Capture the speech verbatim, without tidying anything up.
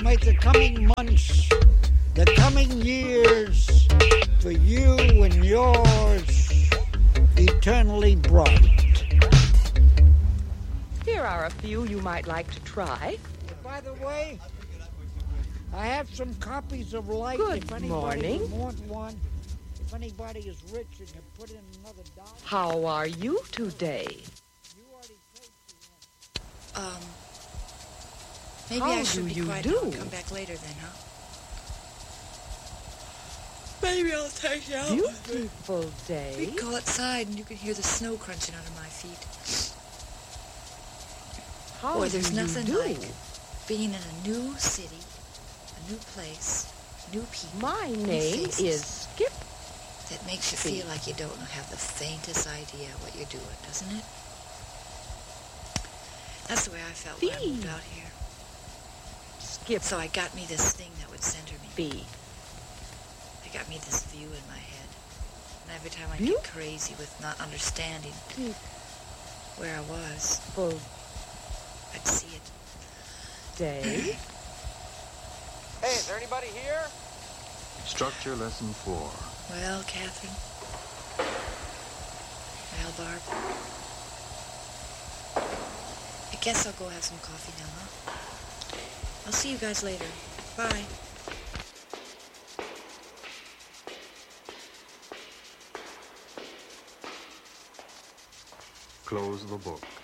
make the coming months, the coming years, for you and yours, eternally bright. Here are a few you might like to try. By the way, I have some copies of Light. Good if anybody morning. would want one, if anybody is rich and can put in another dollar. How are you today? You already paid for one. Um, maybe How I should do be you quiet do? now and come back later then, huh? Maybe I'll take you out. Beautiful We day. can go outside and you can hear the snow crunching under my feet. How Boy, do there's you nothing do? like being in a new city, a new place, new people, My new name faces. is Skip. That makes you feel like you don't have the faintest idea what you're doing, doesn't it? That's the way I felt when I Fee. moved out here. Skip So I got me this thing that would center me. B. I got me this view in my head. And every time I View? get crazy with not understanding where I was, Beautiful I'd see it. day. Hey, is there anybody here? Structure lesson four. Well, Catherine. Well, Barb. I guess I'll go have some coffee now, huh? I'll see you guys later. Bye. Close the book.